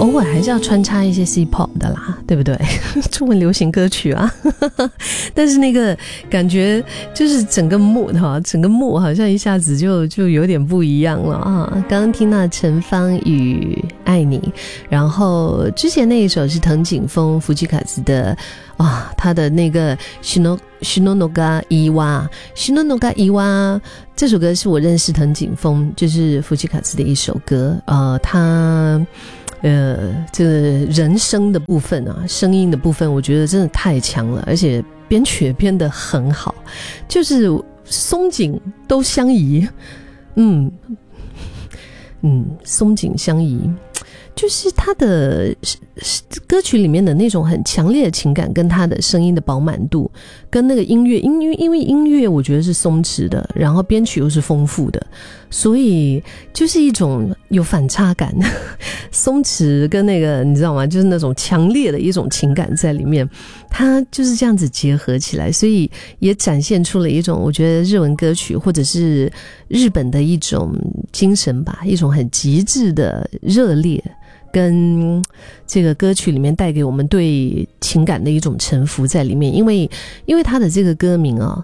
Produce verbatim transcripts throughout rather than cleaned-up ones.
偶尔还是要穿插一些 C-pop 的啦，对不对？中文流行歌曲啊，但是那个感觉就是整个 mood 哈，整个 mood 好像一下子就就有点不一样了啊。刚刚听到陈芳语爱你，然后之前那一首是藤井风福吉卡兹的啊，他的那个 Shino Shinonoga Iwa Shinonoga Iwa 这首歌是我认识藤井风，就是福吉卡兹的一首歌，呃，他。呃，这个人声的部分啊，声音的部分，我觉得真的太强了，而且编曲也编得很好，就是松紧都相宜，嗯嗯，松紧相宜，就是他的歌曲里面的那种很强烈的情感，跟他的声音的饱满度，跟那个音乐，因为因为音乐我觉得是松弛的，然后编曲又是丰富的，所以就是一种有反差感，松弛跟那个你知道吗？就是那种强烈的一种情感在里面，它就是这样子结合起来，所以也展现出了一种我觉得日文歌曲或者是日本的一种精神吧，一种很极致的热烈。跟这个歌曲里面带给我们对情感的一种臣服在里面，因为因为他的这个歌名啊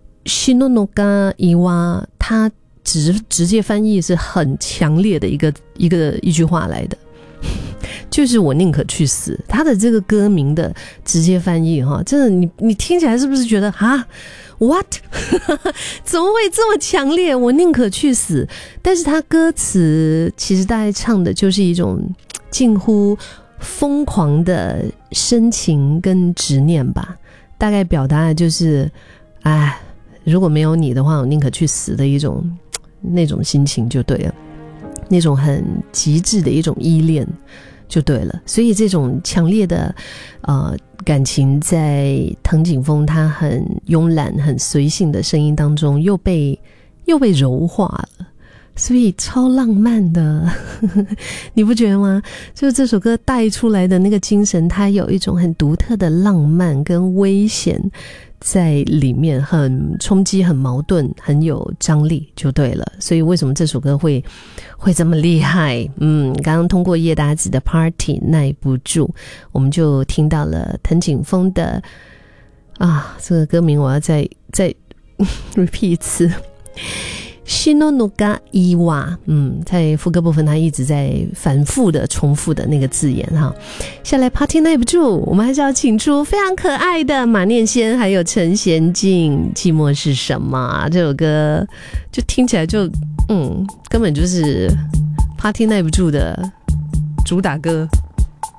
Shinonoga Iwa 他直直接翻译是很强烈的一个一个一句话来的，就是我宁可去死。他的这个歌名的直接翻译哈，真的你你听起来是不是觉得啊 what 怎么会这么强烈？我宁可去死。但是他歌词其实大概唱的就是一种近乎疯狂的深情跟执念吧，大概表达的就是哎，如果没有你的话我宁可去死的一种那种心情就对了，那种很极致的一种依恋就对了。所以这种强烈的呃感情在藤井风他很慵懒很随性的声音当中又被又被柔化了，所以超浪漫的你不觉得吗？就是这首歌带出来的那个精神，它有一种很独特的浪漫跟危险在里面，很冲击很矛盾很有张力就对了。所以为什么这首歌会会这么厉害？嗯，刚刚通过叶达子的 Party 耐不住，我们就听到了藤井风的啊，这个歌名我要再再 repeat 一次Shinonoga Iwa， 嗯，在副歌部分他一直在反复的重复的那个字眼哈。下来 Party 耐不住，我们还是要请出非常可爱的马念先还有陈娴静，寂寞是什么？这首歌就听起来就嗯，根本就是 Party 耐不住的主打歌。